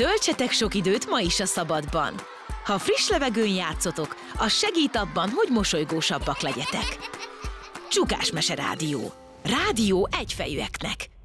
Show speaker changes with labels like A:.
A: Töltsetek sok időt ma is a szabadban. Ha friss levegőn játszotok, az segít abban, hogy mosolygósabbak legyetek. Csukásmese Rádió. Rádió egyfejűeknek.